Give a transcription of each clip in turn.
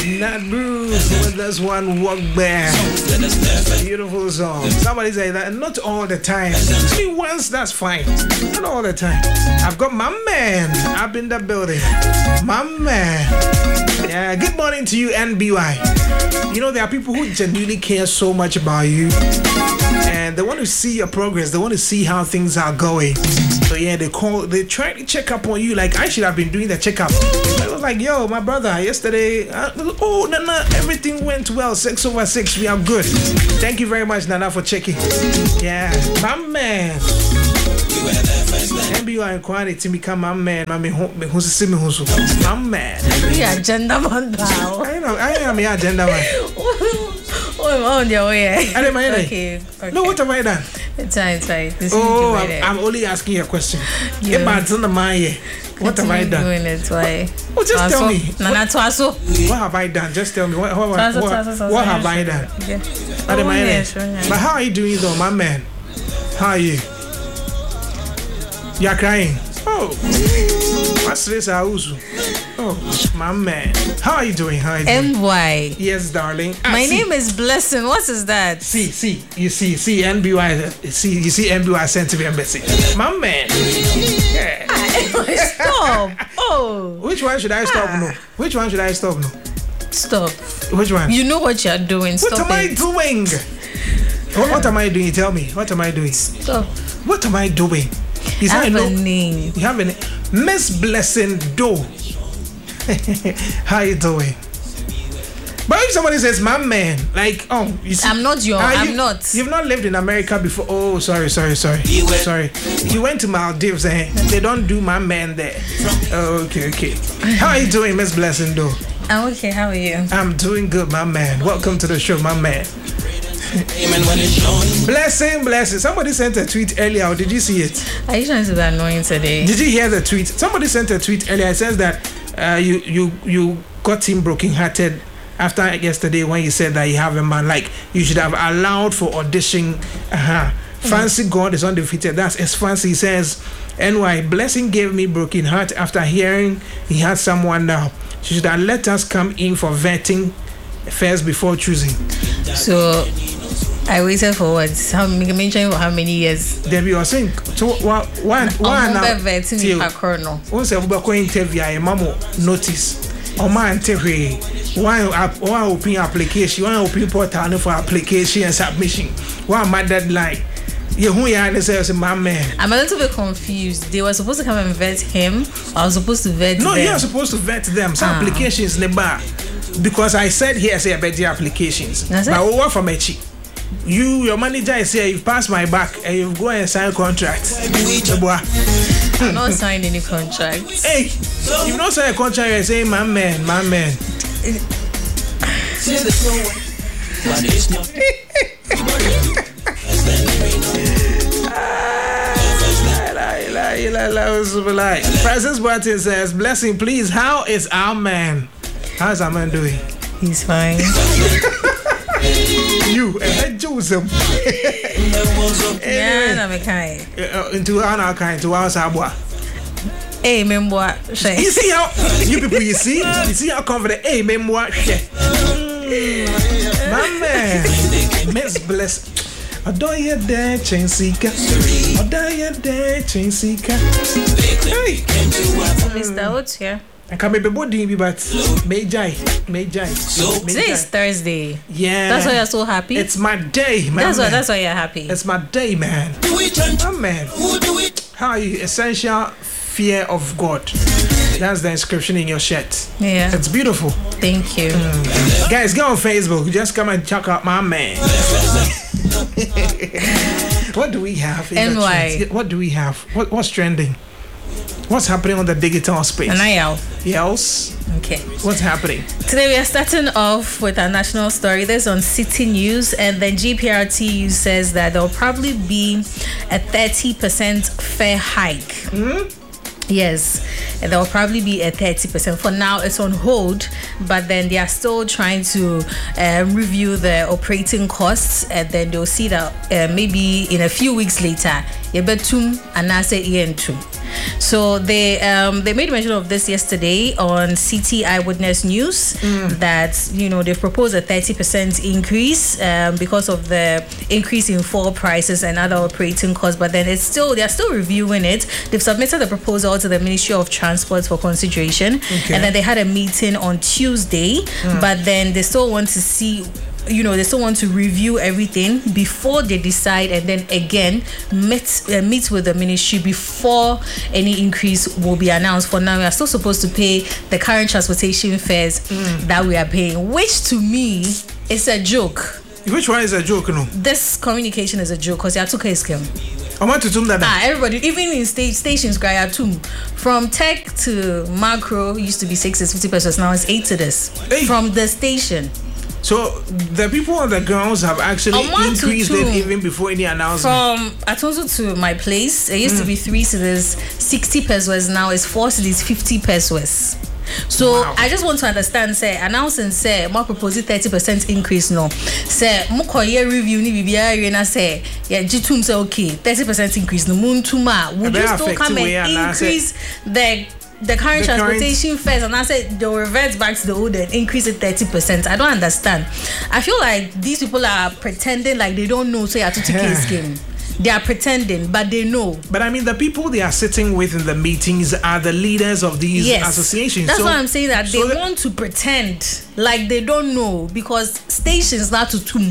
Nat Bruce with this one, Walk Bear. Beautiful song. Somebody say that, not all the time. Only once, that's fine. Not all the time. I've got my man up in the building. My man. Yeah, good morning to you, NBY. You know, there are people who genuinely care so much about you. And they want to see your progress. They want to see how things are going. So yeah, they try to check up on you. Like, I should have been doing the checkup. I was like, yo, my brother, yesterday, Nana, everything went well. 6/6, we are good. Thank you very much, Nana, for checking. Yeah, my man. NBY inquiry to become my man. My man. Yeah, agenda man. I am your agenda man. Oh, on your way. Okay. No, what have I done? It's fine. I'm only asking you a question. What have I done? It, why? Oh, just tell me. What have I done? Just tell me. What have I done? But how are you doing though, my man? How are you? You're crying. Oh, what's this? Oh, my man. How are you doing? NY. Yes, darling. My name is Blessing. What is that? See, you see, NBY. You see, NBY sent to me a message. My man. Yeah. Stop. Oh. Which one should I stop? No. Which one should I stop? No. Stop. Which one? You know what you're doing. Stop. What am I doing? What am I doing? Tell me. What am I doing? Stop. What am I doing? I have a name. You have a name. Miss Blessing Doe. How you doing? But if somebody says my man, like, oh, you see, I'm not your. I'm not. You've not lived in America before. Oh, sorry. You went to Maldives and they don't do my man there. Oh, okay. How are you doing, Miss Blessing Doe? I'm okay. How are you? I'm doing good, my man. Welcome to the show, my man. Blessing. Somebody sent a tweet earlier. Or did you see it? Are you trying to be annoying today? Did you hear the tweet? Somebody sent a tweet earlier. It says that you got him broken-hearted after yesterday when you said that you have a man. Like, you should have allowed for audition. Fancy God is undefeated. That's as fancy. He says, NY, Blessing gave me broken heart after hearing he had someone now. She should have let us come in for vetting first before choosing. So I waited for what? How many years? Debbie was saying, so one now. Once I go interview, I mamo notice. Or my interview, one open application, one open portal for application and submission. One my deadline. My man. I'm a little bit confused. They were supposed to come and vet him. I was supposed to vet them. No, you're supposed to vet them. Some applications never. Because I said here, say about the applications. But over from Echi. Your manager is here, you've passed my back and you've go and sign contract. I've not signed any contract. Hey, you've not signed a contract, you're saying my man. Francis Martin says, Blessing, please, how is our man? How's our man doing? He's fine. You and Joseph. Yeah, I'm kind. Into our kind, to our Sabwa. Hey, Memboa. You see how you people, you see how confident. Hey, Memboa. My man, Miss Bless. I don't hear that chain seeker. Hey, Mr. What's here? I can't be body, but May. Today is Thursday. Yeah. That's why you're so happy. It's my day, man. That's why you're happy. It's my day, man. Oh, man. How are you? Essential fear of God. That's the inscription in your shirt. Yeah. It's beautiful. Thank you. Guys, go on Facebook. Just come and check out my man. What do we have? NY. What do we have? What's trending? What's happening on the digital space? Yes. Okay. What's happening? Today we are starting off with our national story. This is on City News, and then GPRTU says that there will probably be a 30% fare hike. Yes, there will probably be a 30%. For now, it's on hold, but then they are still trying to review the operating costs, and then they'll see that maybe in a few weeks later, yebetum and I say yentum. So they made mention of this yesterday on CT Eyewitness News that they've proposed a 30% increase because of the increase in fuel prices and other operating costs. But then they're still reviewing it. They've submitted the proposal to the Ministry of Transport for consideration, and then they had a meeting on Tuesday. But then they still want to see. They still want to review everything before they decide, and then again meet with the ministry before any increase will be announced. For now, we are still supposed to pay the current transportation fares that we are paying, which to me is a joke. Which one is a joke? No, this communication is a joke because you are too scam. I want to tell that. Everybody, even in stations, from Tech to Macro used to be 650 pesos. Now it's 8 to this from the station. So the people on the grounds have actually increased it even before any announcement. From Atonso to my place, it used to be 3 cities, 60 pesos. Now it's 4 cities, 50 pesos. So I just want to understand, say, announcing, say, more proposing 30% increase, no. Say, Mukoye review, ni bibia, na say, yeah, Jitum say, okay, 30% increase, no, moon tuma. Would you still come and increase the current transportation fares, and I said they'll revert back to the old and increase it 30%. I don't understand. I feel like these people are pretending like they don't know, so you have to take a scheme. They are pretending, but they know. But I mean, the people they are sitting with in the meetings are the leaders of these associations. That's why I'm saying that they want to pretend like they don't know, because stations not to tune.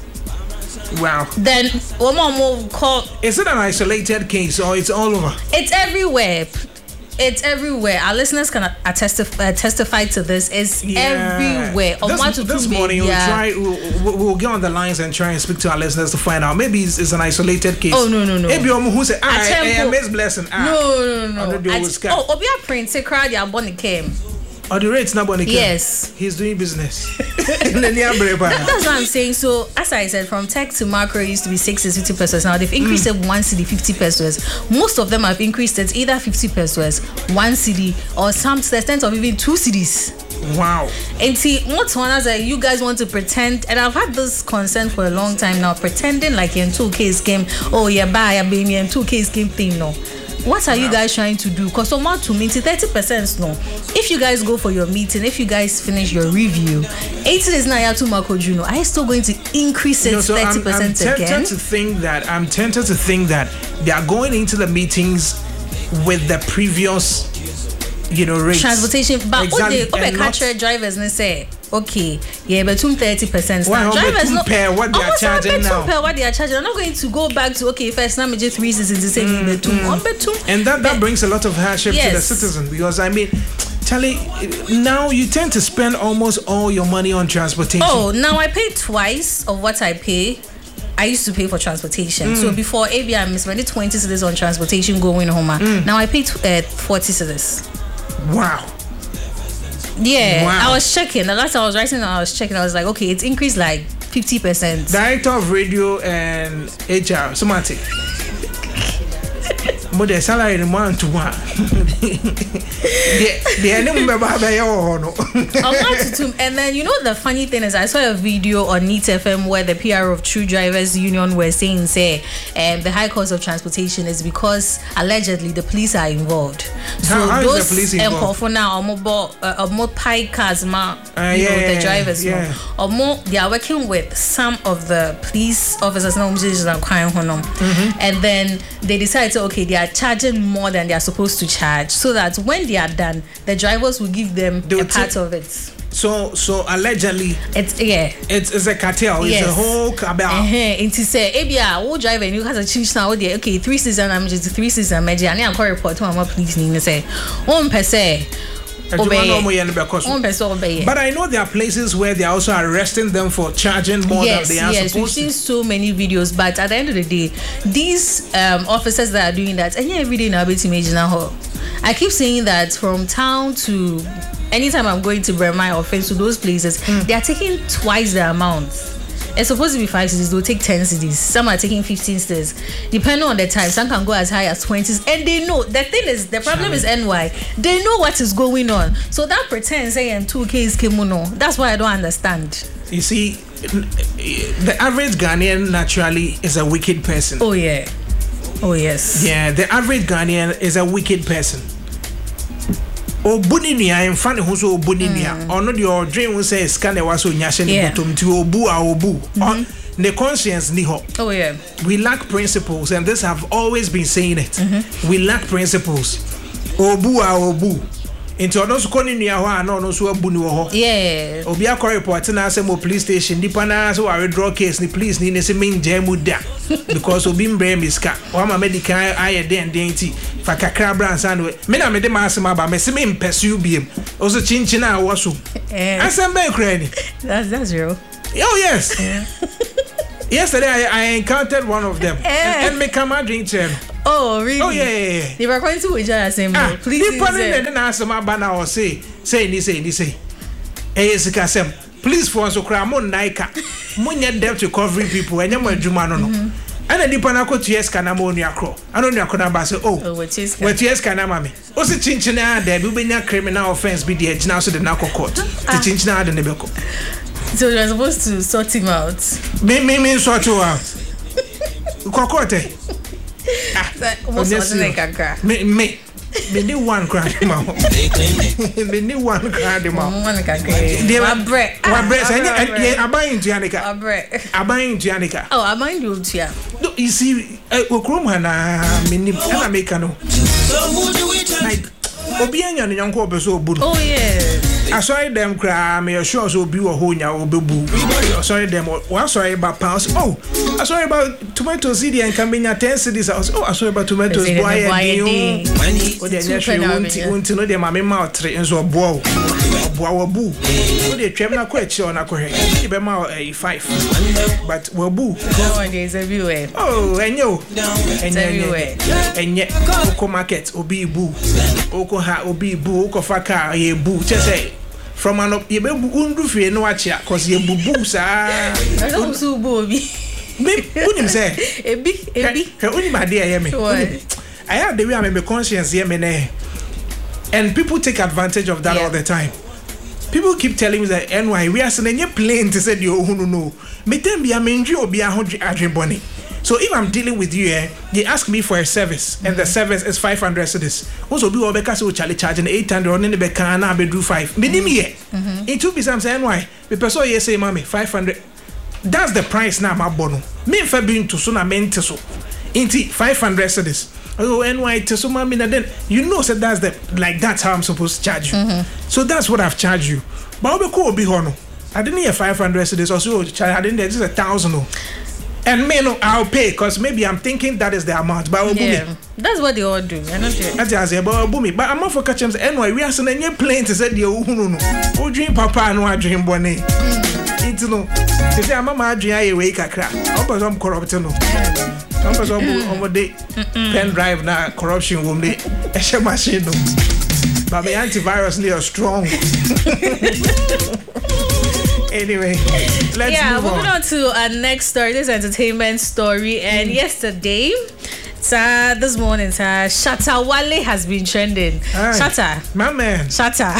Wow. Then one more call. Is it an isolated case or it's all over? It's everywhere. It's everywhere. Our listeners can testify to this. It's everywhere. This morning we'll get on the lines and try and speak to our listeners to find out. Maybe it's an isolated case. Oh no. Maybe who say Miss Blessing. No. Obia Prince cried your bonnie came. Or the rate's not going to care. Yes. He's doing business. That's what I'm saying. So, as I said, from Tech to Macro used to be 650 pesos. Now, they've increased it 1 cedi, 50 pesos. Most of them have increased it either 50 pesos, 1 cedi, or some to the extent of even 2 cedis. Wow. And see, what's one is that you guys want to pretend, and I've had this concern for a long time now, pretending like you're in 2K scheme. Oh, you're baby, in 2K scheme thing, no. What are you guys trying to do? Because someone to meet 30% no. If you guys go for your meeting, if you guys finish your review, 80 days now you have to Marco Juno. Are you still going to increase it 30% again? I'm tempted to think that they are going into the meetings with the previous, rates. Transportation, but exactly. Okay, catch drivers and say, okay, yeah, but 30%. Now drivers not pay what they are charging now. What they are charging. I'm not going to go back to first now just 3 seasons to say and that brings a lot of hardship to the citizen, because I mean, Charlie, now you tend to spend almost all your money on transportation. Oh, now I pay twice of what I pay. I used to pay for transportation. So before ABI, I spent 20 cedis on transportation going home. Now I pay 40 cedis. Wow. Yeah, wow. I was checking. The last time I was writing, I was checking. I was like, okay, it's increased like 50%. Director of Radio and HR, Somatic. But the salary in 1 to 1. And then the funny thing is, I saw a video on Neat FM where the PR of True Drivers Union were saying, the high cost of transportation is because allegedly the police are involved. So how those is the police involved? For now, more pie cars, the drivers, or more they are working with some of the police officers now, and then they decide to they are charging more than they are supposed to charge, so that when they are done, the drivers will give them a part of it. So allegedly, it's a cartel. It's a whole cabal. And to say, ABI, what driver you has a change now? 3 season, I'm just 3 season. Media, I call report to my police. Need say 1 per se. But I know there are places where they are also arresting them for charging more than they are supposed to. We've seen so many videos, but at the end of the day, these officers that are doing that, and every day now, I keep saying that from town to anytime I'm going to Bremai or Fence to those places, they are taking twice the amount. It's supposed to be 5 cities, they'll take 10 cities. Some are taking 15 cities. Depending on the time, some can go as high as 20s. And they know, the problem is NY. They know what is going on. So that pretends saying 2K is Kimono. That's why I don't understand. You see, the average Ghanaian naturally is a wicked person. Oh, yeah. Oh yes. Yeah, the average Ghanaian is a wicked person. Obuninia in front of who's Obuninia, or not your dream will say scan was so nyashin bottom to obu. The conscience niho. Oh yeah. We lack principles, and this have always been saying it. We lack principles. Obu. Into those calling you are no so bunu. Yeah. Obia call report na say mo police station. Di pana so I draw case. Ni police ni say main jam da because obi mbre miska. O ma medical aye den ti. Fa kakra brands and me na me de masema ba me se me pursue biem. Also chinchi na wo so. Asem ben kra ni. That's real. Oh yes. Yesterday I encountered one of them and me come and drink chair. Oh really? Oh yeah. They were going to each other same. Please. People didn't answer my banner or say. Hey, Sikasem. Please for us to cry mon naika. Munya debt recovery people and you're Jumano. And a dipanaco to yes canamonia crow. I don't know Konaba say, what yes canamami. Also chinchina there will be a criminal offense be the edge now so the narco court. The chinchina the nebeko. So you're supposed to sort him out. Me sort you out. Cocote. Me need one cry, mom. Me need one cry, mom. One bread. I'm buying Janica. I'm buying Janica. Oh, I'm buying you, Tia. You see, Okrumana, Minnie, and I make a no. Like, Obian and young couple so good. Oh, yeah. I saw them cry, me sure so be a honya or boo. Sorry, them, well, sorry about pounds. Oh, I sorry about tomato city and Cambina 10 cities. Oh, I sorry about tomatoes. Why or they want to know their mammy mouth and so a bow. Boo. They tremor question on a correct. Give them out a 5. But well, boo. Nowadays, everywhere. Oh, and you. And everywhere. And yet, Oko market, Obi boo. Oko ha, Obi boo. Oko faka, ye boo. Just say. From an up, you be undufi no watcha, cause you boo, sir. I don't so booby. Wouldn't say, only my dear, I have the way I'm a conscience, and people take advantage of that all the time. People keep telling me that NY, we are sending a plane to say, you no. Me tell me, I'm in you or be 100 bonnie. So if I'm dealing with you, they ask me for a service, and the service is 500 cedis. Also, do all because we charging 800 on the back and I do 5. Minimum here. It will be some saying why. The person yes say, mommy, 500. That's the price now, my bono. Me if I been to sooner meant to so. Inti 500 cedis. Oh, NY to so mommy, then you know, so that's the like that's how I'm supposed to charge you. So that's what I've charged you. But I'll be cool, be hono. I didn't hear 500 cedis or so. I didn't. This is 1,000. And me no, I'll pay because maybe I'm thinking that is the amount. But that's what they all do. I know that. But I'm not for catching them. Anyway, we are sending a plane to say no. Dream papa no dream bonnet. It's no. They say I'm a dream away kakra. I'm some corruption no. I'm some over the pen drive na corruption room the eshe machine no. But my antivirus they are strong. Anyway, let's move moving on to our next story. This entertainment story. And yesterday, this morning, Shatta Wale has been trending. Shatta, my man. Shatta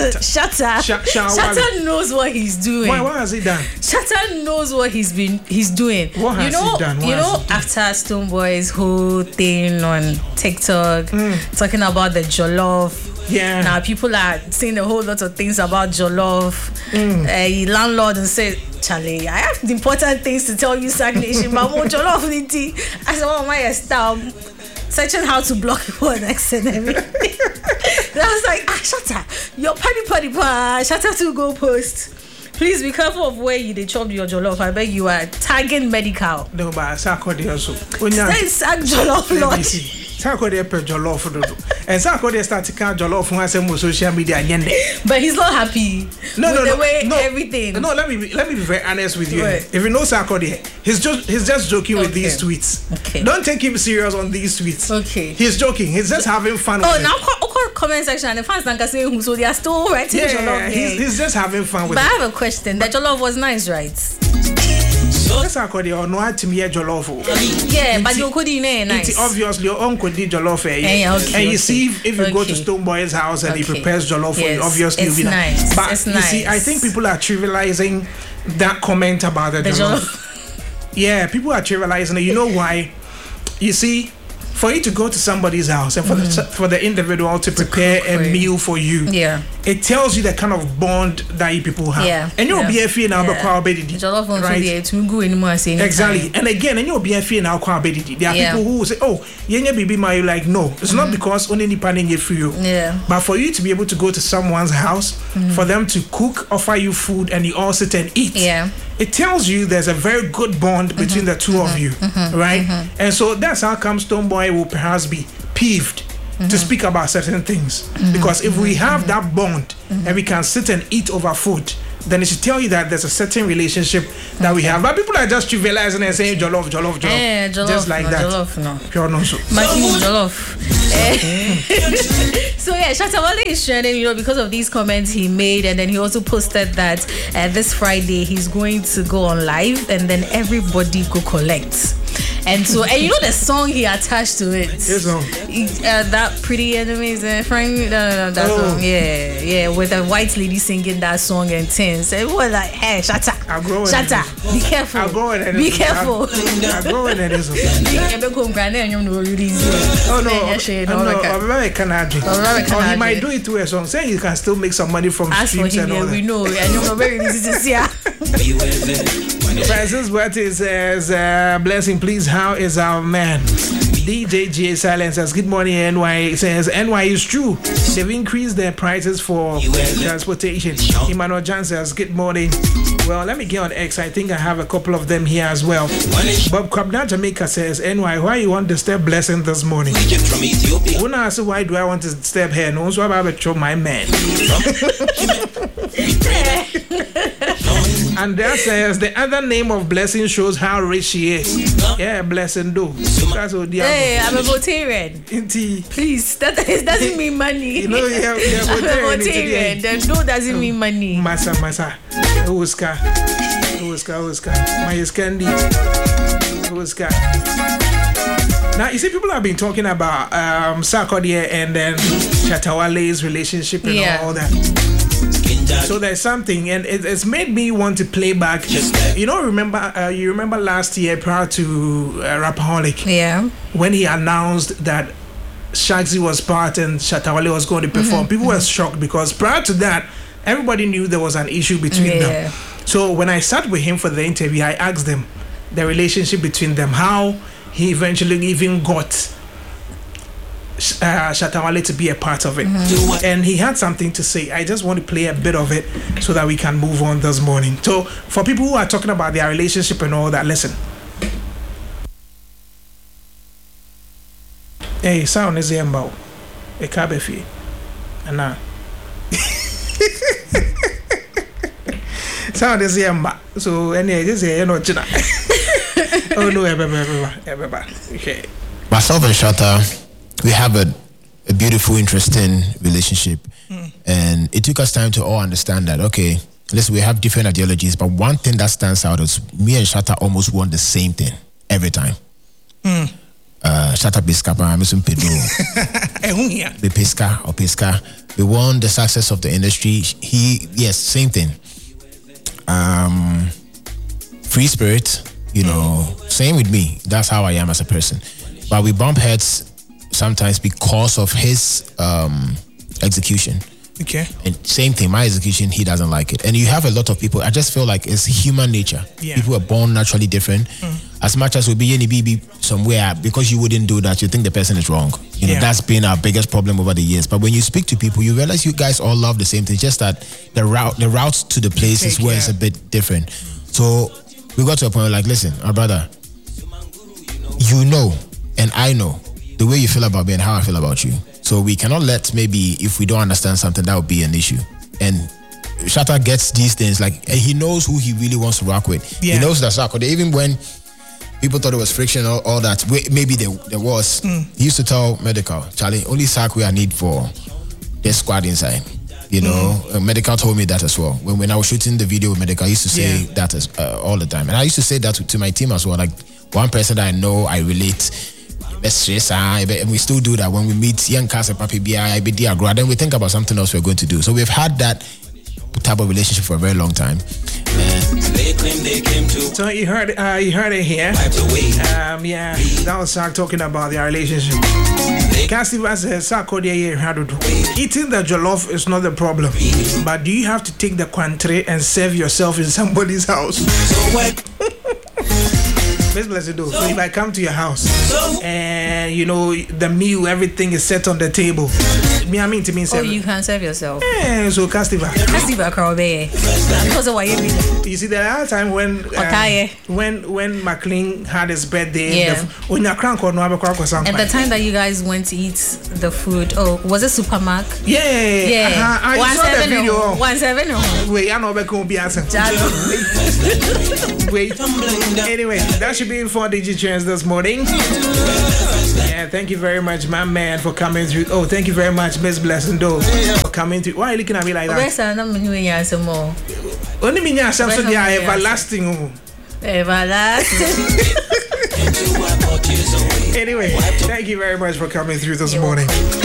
knows what he's doing. What has he done? Shatta knows what he's doing. What has he done? You know, after Stonebwoy's whole thing on TikTok, talking about the jollof. Yeah. Now people are saying a whole lot of things about jollof. Landlord and say, Charlie, I have important things to tell you, Sack Nation, but more jollof niti. I said, oh my style. Searching how to block people and X and everything. And I was like, Shatta, your paddy Shatta to go post. Please be careful of where you chop your jollof. I beg you are tagging medical. No, but Sakodi also. Say Sack jollof lodge. Sakodi per jollof and Sakodi started to count jollof from some social media. But he's not happy. Everything. No, let me be very honest with you. Right. If you know Sakodi, he's just joking with these tweets. Okay. Don't take him serious on these tweets. Okay. He's joking. He's just having fun. Oh, now comment section and the fans don't say who, so they are still writing jollof. He's just having fun with it. But I have a question. That jollof was nice, right? That's Sakodi or no to me jollof. Yeah, but you could nice. It's obviously your uncle did jollof. And you see if you go to Stonebwoy's house and he prepares jollof for you, obviously it's nice. But it's you see, I think people are trivializing that comment about the jollof. Yeah, people are trivializing it. You know why? You see, for you to go to somebody's house and for the individual to prepare a meal for you, it tells you the kind of bond that you people have. And you'll be a fee now, right? Exactly. And again, and you'll be a fee now, there are people who will say, oh, baby, my like, no, it's not because only panning for you, but for you to be able to go to someone's house, for them to cook, offer you food, and you all sit and eat. It tells you there's a very good bond between the two of you, right? And so that's how come Stonebwoy will perhaps be peeved to speak about certain things. Because if we have that bond and we can sit and eat over food, then it should tell you that there's a certain relationship that we have. But people are just trivializing and saying jollof. Just like that. Jollof, no. Pure no so. Jollof. So Shatta Wale is trending, because of these comments he made, and then he also posted that this Friday he's going to go on live, and then everybody go collect. And so, and the song he attached to it. Yes, that Pretty Enemies and Frank. That song. Yeah, with a white lady singing that song and things. It was like, hey, Shatta, be careful. I'll go in be careful. I'll go in it. Oh no, he might do it to a song. Saying you can still make some money from streams and all that. We know, and you're very easy to see. Francis Buati says, blessing, please, how is our man? DJ G Silence says, good morning, NY. Says, NY is true. They've increased their prices for transportation. Emmanuel Jan says, good morning. Well, let me get on X. I think I have a couple of them here as well. Bob Krabna Jamaica says, NY, why you want to disturb Blessing this morning? When I ask why do I want to disturb her? No, so I show my man. And that says the other name of Blessing shows how rich she is. Yeah, Blessing do. That's what hey, I'm a Votarian. Please, that doesn't mean money. I'm a Votarian. The do doesn't mean money. Masa. Uska. My Scandi. Uska. Now, you see, people have been talking about Sarkodie and then Shatta Wale's relationship and all that. So there's something, and it's made me want to play back. You remember last year prior to Rapaholic, when he announced that Shagsy was part and Shatta Wale was going to perform. People were shocked because prior to that, everybody knew there was an issue between them. So when I sat with him for the interview, I asked them the relationship between them, how he eventually even got Shatta Wale to be a part of it, and he had something to say. I just want to play a bit of it so that we can move on this morning. So for people who are talking about their relationship and all that, listen. Hey, sound is about a cabefi, and now sound is so anyway, just say China. Oh no, everybody. Okay. Myself and Shatta, we have a beautiful, interesting relationship. And it took us time to all understand that, okay, listen, we have different ideologies, but one thing that stands out is me and Shatta almost want the same thing every time. Shatta Pesca, I'm Pedro. The Pesca or Pesca. We want the success of the industry. Same thing. Free spirit, same with me. That's how I am as a person. But we bump heads sometimes because of his execution. Okay. And same thing, my execution, he doesn't like it. And you have a lot of people, I just feel like it's human nature. People are born naturally different. As much as we be any BB somewhere, because you wouldn't do that, you think the person is wrong. That's been our biggest problem over the years. But when you speak to people, you realize you guys all love the same thing, just that the route to the place is where it's a bit different. So we got to a point like, listen, our brother, and I know the way you feel about me and how I feel about you. So we cannot let, maybe if we don't understand something, that would be an issue. And Shatta gets these things, like he knows who he really wants to rock with. He knows that Sarkodie, even when people thought it was friction, all that, maybe there was. He used to tell Medical, Charlie, only Sarkodie I need for this squad inside. Medical told me that as well. When I was shooting the video with Medical, I used to say that all the time. And I used to say that to my team as well. Like, one person that I know, I relate. And we still do that when we meet young cast at Papi BI, then we think about something else we're going to do. So we've had that type of relationship for a very long time. So you heard it here. Yeah, that was Sark talking about their relationship. Castivar says, eating the jollof is not the problem, but do you have to take the quantre and serve yourself in somebody's house? Miss Blessed, so if I come to your house and you know the meal, everything is set on the table, I mean to me, oh, you can serve yourself. Yeah, so Castivar, because of what you mean. You see, there are times when McLean had his birthday, yeah, when you're crank or no, and the time that you guys went to eat the food, oh, was it Supermarket? Yeah. I saw the video. 17. Wait, I know where can be answered. Wait. Anyway, that should be 4 digit chance this morning. Yeah, thank you very much, my man, for coming through. Oh, thank you very much, Miss Blessing Do, for coming through. Why are you looking at me like that? Only me so they are everlasting. Anyway, thank you very much for coming through this morning.